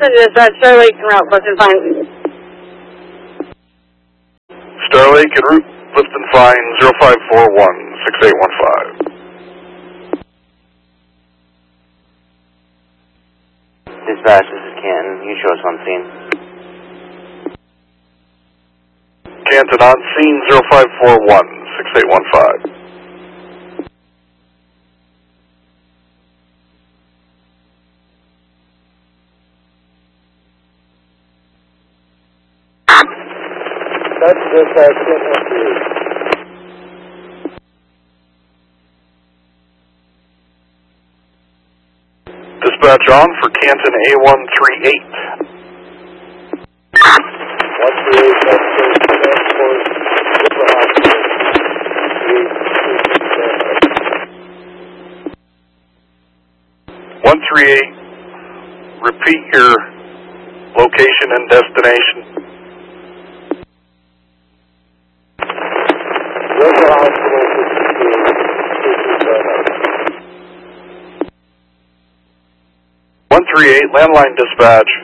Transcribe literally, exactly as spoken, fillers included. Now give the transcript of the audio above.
Boston dispatch, Starlake en route, lift and fine. Starlake en route, lift and fine, zero five four one, six eight one five. Dispatch, this is Canton. You show us on scene. Canton on scene, zero five four one, six eight one five. That's dispatch, Canton. Dispatch on for Canton A one three eight. one three eight, transport to the hospital. one three eight, repeat your location and destination. Go to the hospital, one three eight, landline dispatch.